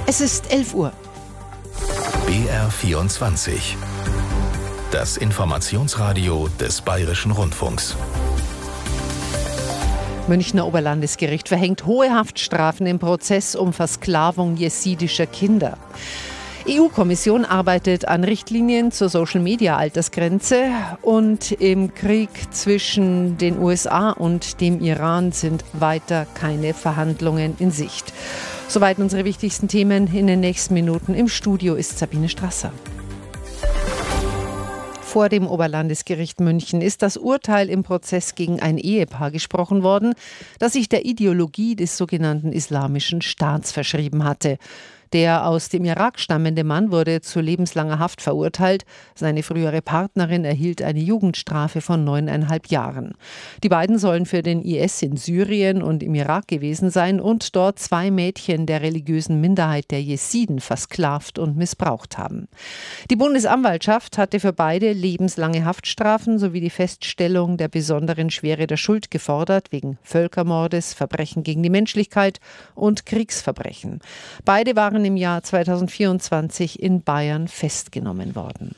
Es ist 11 Uhr. BR24. Das Informationsradio des Bayerischen Rundfunks. Münchner Oberlandesgericht verhängt hohe Haftstrafen im Prozess um Versklavung jesidischer Kinder. EU-Kommission arbeitet an Richtlinien zur Social-Media-Altersgrenze und im Krieg zwischen den USA und dem Iran sind weiter keine Verhandlungen in Sicht. Soweit unsere wichtigsten Themen in den nächsten Minuten. Im Studio ist Sabine Strasser. Vor dem Oberlandesgericht München ist das Urteil im Prozess gegen ein Ehepaar gesprochen worden, das sich der Ideologie des sogenannten Islamischen Staats verschrieben hatte. Der aus dem Irak stammende Mann wurde zu lebenslanger Haft verurteilt. Seine frühere Partnerin erhielt eine Jugendstrafe von 9,5 Jahren. Die beiden sollen für den IS in Syrien und im Irak gewesen sein und dort 2 Mädchen der religiösen Minderheit der Jesiden versklavt und missbraucht haben. Die Bundesanwaltschaft hatte für beide lebenslange Haftstrafen sowie die Feststellung der besonderen Schwere der Schuld gefordert, wegen Völkermordes, Verbrechen gegen die Menschlichkeit und Kriegsverbrechen. Beide waren im Jahr 2024 in Bayern festgenommen worden.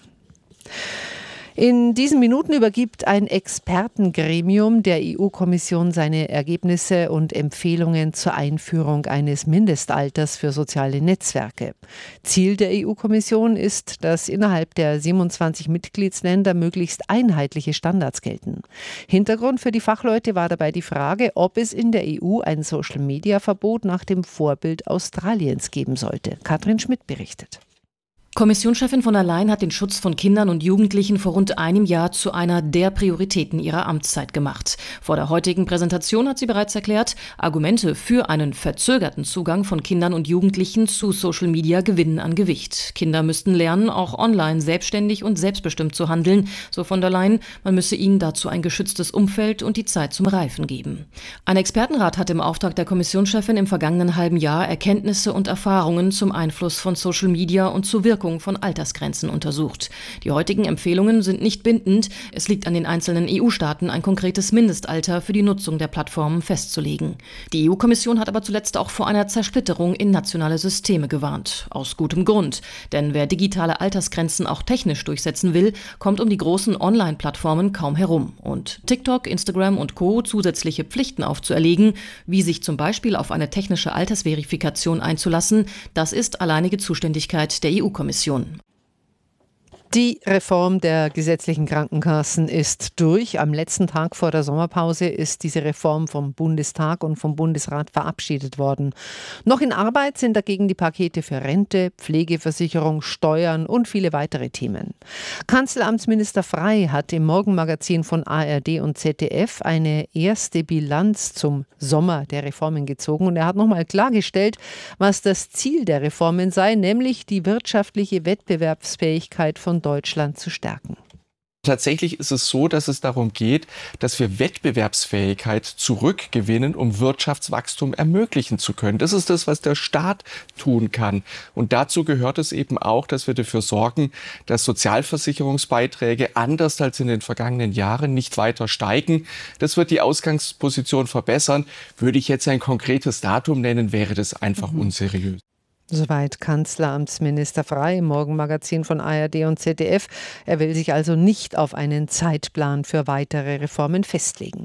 In diesen Minuten übergibt ein Expertengremium der EU-Kommission seine Ergebnisse und Empfehlungen zur Einführung eines Mindestalters für soziale Netzwerke. Ziel der EU-Kommission ist, dass innerhalb der 27 Mitgliedsländer möglichst einheitliche Standards gelten. Hintergrund für die Fachleute war dabei die Frage, ob es in der EU ein Social-Media-Verbot nach dem Vorbild Australiens geben sollte. Katrin Schmidt berichtet. Kommissionschefin von der Leyen hat den Schutz von Kindern und Jugendlichen vor rund einem Jahr zu einer der Prioritäten ihrer Amtszeit gemacht. Vor der heutigen Präsentation hat sie bereits erklärt, Argumente für einen verzögerten Zugang von Kindern und Jugendlichen zu Social Media gewinnen an Gewicht. Kinder müssten lernen, auch online selbstständig und selbstbestimmt zu handeln, so von der Leyen. Man müsse ihnen dazu ein geschütztes Umfeld und die Zeit zum Reifen geben. Ein Expertenrat hat im Auftrag der Kommissionschefin im vergangenen halben Jahr Erkenntnisse und Erfahrungen zum Einfluss von Social Media und zur Wirkung von Altersgrenzen untersucht. Die heutigen Empfehlungen sind nicht bindend. Es liegt an den einzelnen EU-Staaten, ein konkretes Mindestalter für die Nutzung der Plattformen festzulegen. Die EU-Kommission hat aber zuletzt auch vor einer Zersplitterung in nationale Systeme gewarnt. Aus gutem Grund. Denn wer digitale Altersgrenzen auch technisch durchsetzen will, kommt um die großen Online-Plattformen kaum herum. Und TikTok, Instagram und Co. zusätzliche Pflichten aufzuerlegen, wie sich zum Beispiel auf eine technische Altersverifikation einzulassen, das ist alleinige Zuständigkeit der EU-Kommission. Die Reform der gesetzlichen Krankenkassen ist durch. Am letzten Tag vor der Sommerpause ist diese Reform vom Bundestag und vom Bundesrat verabschiedet worden. Noch in Arbeit sind dagegen die Pakete für Rente, Pflegeversicherung, Steuern und viele weitere Themen. Kanzleramtsminister Frey hat im Morgenmagazin von ARD und ZDF eine erste Bilanz zum Sommer der Reformen gezogen. Und er hat nochmal klargestellt, was das Ziel der Reformen sei, nämlich die wirtschaftliche Wettbewerbsfähigkeit von Deutschland zu stärken. Tatsächlich ist es so, dass es darum geht, dass wir Wettbewerbsfähigkeit zurückgewinnen, um Wirtschaftswachstum ermöglichen zu können. Das ist das, was der Staat tun kann. Und dazu gehört es eben auch, dass wir dafür sorgen, dass Sozialversicherungsbeiträge anders als in den vergangenen Jahren nicht weiter steigen. Das wird die Ausgangsposition verbessern. Würde ich jetzt ein konkretes Datum nennen, wäre das einfach unseriös. Soweit Kanzleramtsminister Frey im Morgenmagazin von ARD und ZDF. Er will sich also nicht auf einen Zeitplan für weitere Reformen festlegen.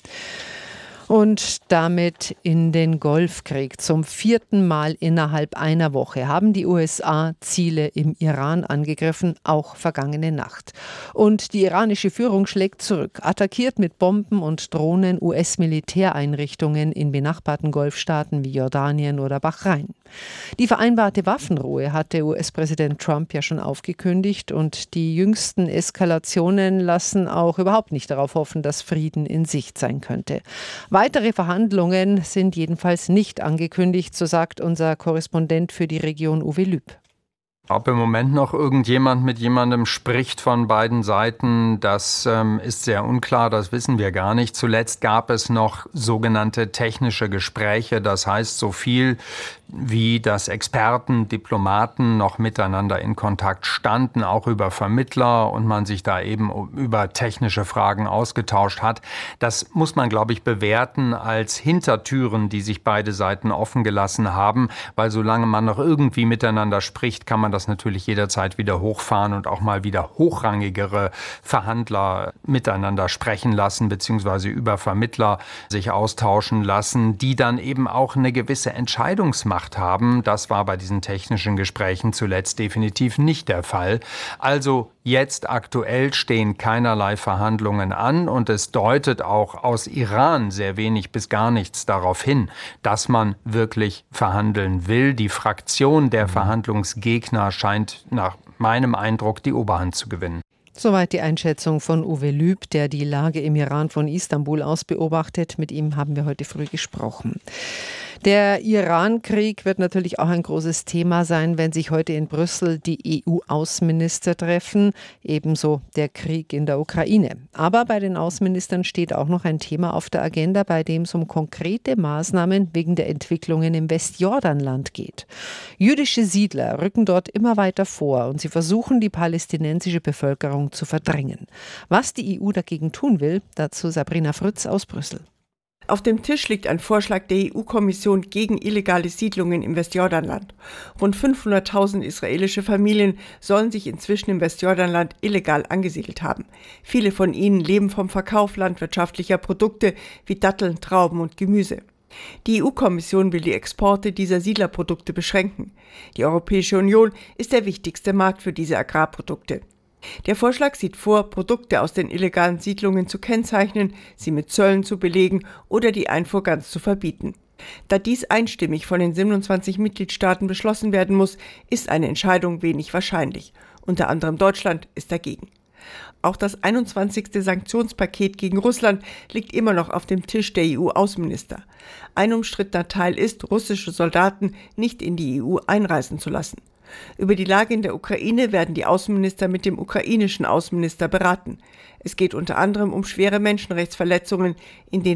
Und damit in den Golfkrieg. Zum 4. Mal innerhalb einer Woche haben die USA Ziele im Iran angegriffen, auch vergangene Nacht. Und die iranische Führung schlägt zurück, attackiert mit Bomben und Drohnen US-Militäreinrichtungen in benachbarten Golfstaaten wie Jordanien oder Bahrain. Die vereinbarte Waffenruhe hatte US-Präsident Trump ja schon aufgekündigt und die jüngsten Eskalationen lassen auch überhaupt nicht darauf hoffen, dass Frieden in Sicht sein könnte. Weitere Verhandlungen sind jedenfalls nicht angekündigt, so sagt unser Korrespondent für die Region Uwe Lüb. Ob im Moment noch irgendjemand mit jemandem spricht von beiden Seiten, das ist sehr unklar, das wissen wir gar nicht. Zuletzt gab es noch sogenannte technische Gespräche, das heißt so viel wie dass Experten, Diplomaten noch miteinander in Kontakt standen, auch über Vermittler, und man sich da eben über technische Fragen ausgetauscht hat. Das muss man, glaube ich, bewerten als Hintertüren, die sich beide Seiten offen gelassen haben, weil solange man noch irgendwie miteinander spricht, kann man das natürlich jederzeit wieder hochfahren und auch mal wieder hochrangigere Verhandler miteinander sprechen lassen, beziehungsweise über Vermittler sich austauschen lassen, die dann eben auch eine gewisse Entscheidungsmacht haben. Das war bei diesen technischen Gesprächen zuletzt definitiv nicht der Fall. Also jetzt aktuell stehen keinerlei Verhandlungen an und es deutet auch aus Iran sehr wenig bis gar nichts darauf hin, dass man wirklich verhandeln will. Die Fraktion der Verhandlungsgegner scheint nach meinem Eindruck die Oberhand zu gewinnen. Soweit die Einschätzung von Uwe Lüb, der die Lage im Iran von Istanbul aus beobachtet. Mit ihm haben wir heute früh gesprochen. Der Iran-Krieg wird natürlich auch ein großes Thema sein, wenn sich heute in Brüssel die EU-Außenminister treffen, ebenso der Krieg in der Ukraine. Aber bei den Außenministern steht auch noch ein Thema auf der Agenda, bei dem es um konkrete Maßnahmen wegen der Entwicklungen im Westjordanland geht. Jüdische Siedler rücken dort immer weiter vor und sie versuchen, die palästinensische Bevölkerung zu verdrängen. Was die EU dagegen tun will, dazu Sabrina Fritz aus Brüssel. Auf dem Tisch liegt ein Vorschlag der EU-Kommission gegen illegale Siedlungen im Westjordanland. Rund 500.000 israelische Familien sollen sich inzwischen im Westjordanland illegal angesiedelt haben. Viele von ihnen leben vom Verkauf landwirtschaftlicher Produkte wie Datteln, Trauben und Gemüse. Die EU-Kommission will die Exporte dieser Siedlerprodukte beschränken. Die Europäische Union ist der wichtigste Markt für diese Agrarprodukte. Der Vorschlag sieht vor, Produkte aus den illegalen Siedlungen zu kennzeichnen, sie mit Zöllen zu belegen oder die Einfuhr ganz zu verbieten. Da dies einstimmig von den 27 Mitgliedstaaten beschlossen werden muss, ist eine Entscheidung wenig wahrscheinlich. Unter anderem Deutschland ist dagegen. Auch das 21. Sanktionspaket gegen Russland liegt immer noch auf dem Tisch der EU-Außenminister. Ein umstrittener Teil ist, russische Soldaten nicht in die EU einreisen zu lassen. Über die Lage in der Ukraine werden die Außenminister mit dem ukrainischen Außenminister beraten. Es geht unter anderem um schwere Menschenrechtsverletzungen in den